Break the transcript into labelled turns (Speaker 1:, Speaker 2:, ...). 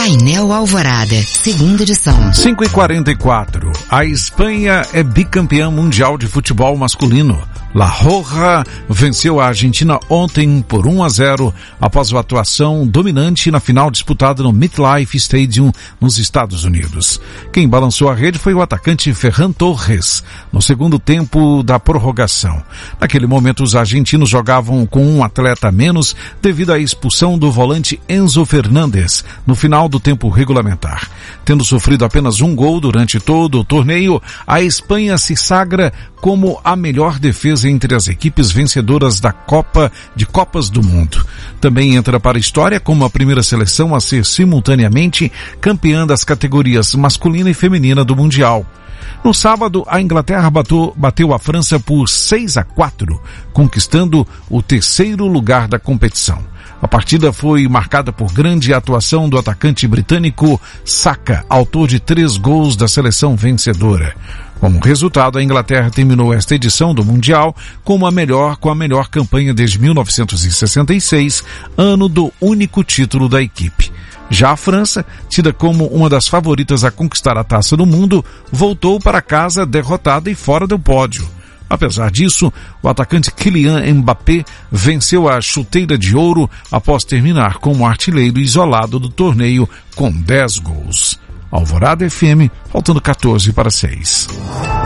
Speaker 1: Painel Alvorada, segunda edição.
Speaker 2: 5h44. A Espanha é bicampeã mundial de futebol masculino. La Roja venceu a Argentina ontem por 1-0 após uma atuação dominante na final disputada no MetLife Stadium nos Estados Unidos. Quem balançou a rede foi o atacante Ferran Torres, no segundo tempo da prorrogação. Naquele momento, os argentinos jogavam com um atleta a menos devido à expulsão do volante Enzo Fernandes no final do tempo regulamentar. Tendo sofrido apenas um gol durante todo o torneio, a Espanha se sagra como a melhor defesa entre as equipes vencedoras da Copas do Mundo. Também entra para a história como a primeira seleção a ser simultaneamente campeã das categorias masculina e feminina do Mundial. No sábado, a Inglaterra bateu a França por 6-4, conquistando o terceiro lugar da competição. A partida foi marcada por grande atuação do atacante britânico Saka, autor de 3 gols da seleção vencedora. Como resultado, a Inglaterra terminou esta edição do Mundial com a melhor campanha desde 1966, ano do único título da equipe. Já a França, tida como uma das favoritas a conquistar a Taça do Mundo, voltou para casa derrotada e fora do pódio. Apesar disso, o atacante Kylian Mbappé venceu a chuteira de ouro após terminar como artilheiro isolado do torneio com 10 gols. Alvorada FM, faltando 14 para 6.